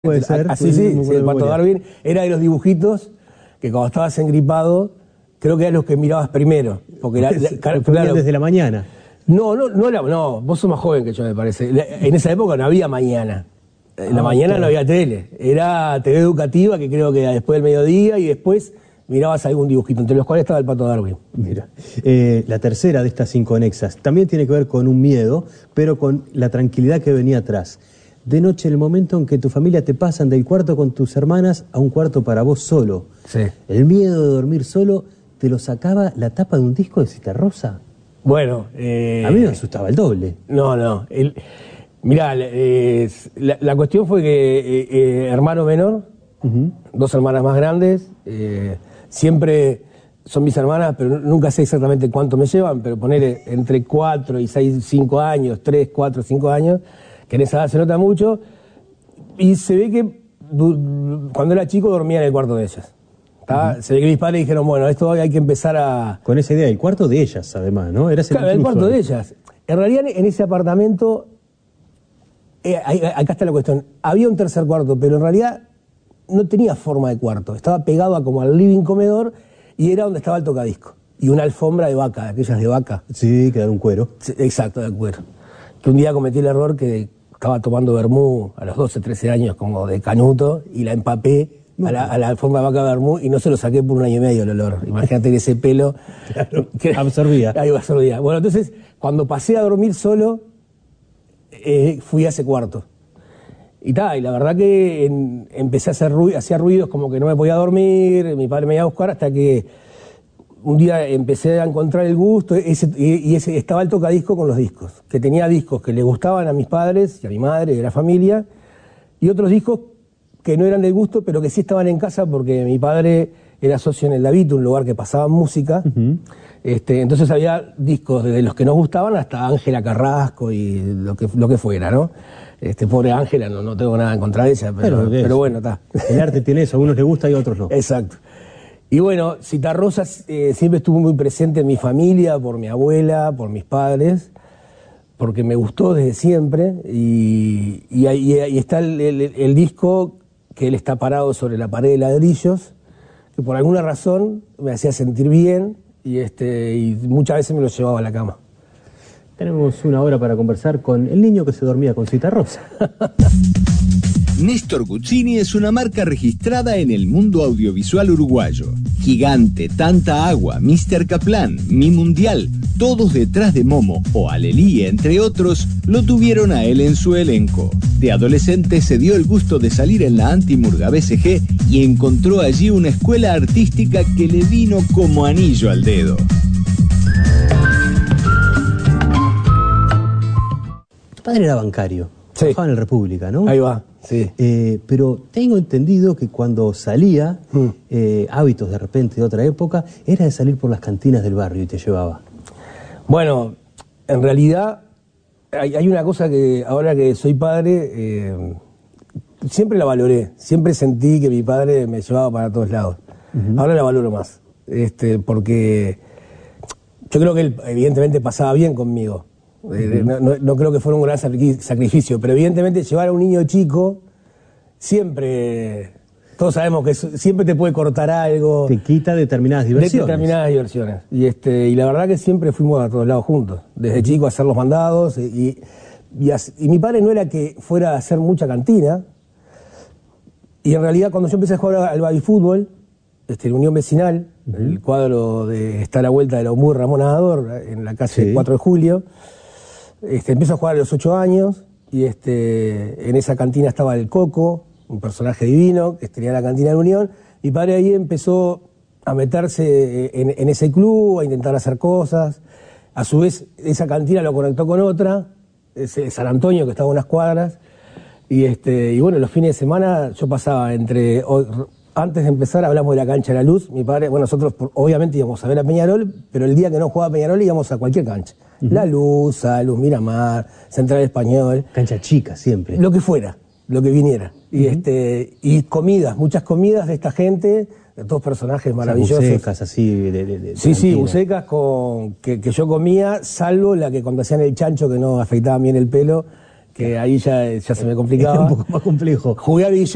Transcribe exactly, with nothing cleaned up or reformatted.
Puede ser. Así sí, sí, el Pato Darwin era de los dibujitos que cuando estabas engripado, creo que eran los que mirabas primero. Porque la, la, claro, claro, desde la mañana. No, no, no, era, no, vos sos más joven que yo, me parece. En esa época no había mañana. En la ah, mañana claro. No había tele. Era T V educativa, que creo que era después del mediodía, y después mirabas algún dibujito, entre los cuales estaba el Pato Darwin. Mira, eh, la tercera de estas inconexas también tiene que ver con un miedo, pero con la tranquilidad que venía atrás. De noche, el momento en que tu familia te pasan del cuarto con tus hermanas a un cuarto para vos solo. Sí. El miedo de dormir solo te lo sacaba la tapa de un disco de Citarrosa. Bueno, eh... a mí me asustaba el doble. No, no. El... Mirá, eh, la, la cuestión fue que eh, eh, hermano menor, uh-huh. dos hermanas más grandes, eh, siempre son mis hermanas, pero nunca sé exactamente cuánto me llevan, pero poner entre cuatro y seis, cinco años, tres, cuatro, cinco años, que en esa edad se nota mucho, y se ve que cuando era chico dormía en el cuarto de ellas. Uh-huh. Se ve que mis padres dijeron, bueno, esto hay que empezar a... Con esa idea, el cuarto de ellas, además, ¿no? Era claro, el cuarto de ellas. En realidad, en ese apartamento, eh, acá está la cuestión, había un tercer cuarto, pero en realidad no tenía forma de cuarto. Estaba pegado a como al living comedor, y era donde estaba el tocadisco. Y una alfombra de vaca, aquellas de vaca. Sí, que era un cuero. Sí, exacto, de cuero. Que un día cometí el error que estaba tomando vermú a los doce, trece años como de canuto y la empapé no. a, la, a la alfombra de vaca de vermú y no se lo saqué por un año y medio el olor. Imagínate que ese pelo... Claro, que absorbía. Ahí absorbía. Bueno, entonces, cuando pasé a dormir solo, eh, fui a ese cuarto. Y tal, y la verdad que en, empecé a hacer ruido, hacía ruidos como que no me podía dormir, mi padre me iba a buscar hasta que un día empecé a encontrar el gusto, ese, y ese, estaba el tocadisco con los discos, que tenía discos que le gustaban a mis padres y a mi madre y a la familia, y otros discos que no eran del gusto, pero que sí estaban en casa porque mi padre era socio en el Davito, un lugar que pasaba música, uh-huh. este, entonces había discos desde los que nos gustaban hasta Ángela Carrasco y lo que, lo que fuera, ¿no? Este, pobre Ángela, no, no tengo nada en contra de ella, pero, pero, pero bueno, está. El arte tiene eso, a unos les gusta y a otros no. Exacto. Y bueno, Citarrosa eh, siempre estuvo muy presente en mi familia, por mi abuela, por mis padres, porque me gustó desde siempre, y, y ahí, ahí está el, el, el disco que él está parado sobre la pared de ladrillos, que por alguna razón me hacía sentir bien, y, este, y muchas veces me lo llevaba a la cama. Tenemos una hora para conversar con el niño que se dormía con Citarrosa. Néstor Guccini es una marca registrada en el mundo audiovisual uruguayo. Gigante, Tanta Agua, míster Kaplan, Mi Mundial, todos detrás de Momo o Alelí, entre otros, lo tuvieron a él en su elenco. De adolescente se dio el gusto de salir en la Antimurga B C G y encontró allí una escuela artística que le vino como anillo al dedo. Tu padre era bancario. Sí. Trabajaba en el República, ¿no? Ahí va, sí. Eh, pero tengo entendido que cuando salía, mm. eh, hábitos de repente de otra época, era de salir por las cantinas del barrio y te llevaba. Bueno, en realidad hay, hay una cosa que ahora que soy padre, eh, siempre la valoré. Siempre sentí que mi padre me llevaba para todos lados. Uh-huh. Ahora la valoro más. Este, porque yo creo que él evidentemente pasaba bien conmigo. Uh-huh. No, no, no creo que fuera un gran sacrificio, pero evidentemente llevar a un niño chico siempre, todos sabemos que siempre te puede cortar algo. Te quita determinadas diversiones. De determinadas diversiones. Y, este, y la verdad que siempre fuimos a todos lados juntos, desde uh-huh. chico a hacer los mandados. Y, y, y mi padre no era que fuera a hacer mucha cantina, y en realidad cuando yo empecé a jugar al babyfútbol, este, en Unión Vecinal, uh-huh. el cuadro de está a la vuelta de la Omur Ramón Amador, en la calle sí. cuatro de julio, Este, empiezo a jugar a los ocho años y este, en esa cantina estaba el Coco, un personaje divino que tenía la cantina de Unión. Mi padre ahí empezó a meterse en, en ese club, a intentar hacer cosas. A su vez, esa cantina lo conectó con otra, ese San Antonio, que estaba a unas cuadras. Y, este, y bueno, los fines de semana yo pasaba entre... Antes de empezar hablamos de la cancha de La Luz. Mi padre, bueno, nosotros obviamente íbamos a ver a Peñarol, pero el día que no jugaba Peñarol íbamos a cualquier cancha. Uh-huh. La Luz, Salus, Miramar, Central Español. Cancha chica siempre. Lo que fuera, lo que viniera. Uh-huh. Y este y comidas, muchas comidas de esta gente, de todos personajes maravillosos. O sea, bucecas así de, de, de Sí, sí, bucecas con, que, que yo comía, salvo la que cuando hacían el chancho que no afeitaban bien el pelo, que ahí ya, ya se me complicaba. Era un poco más complejo. Jugué a billar.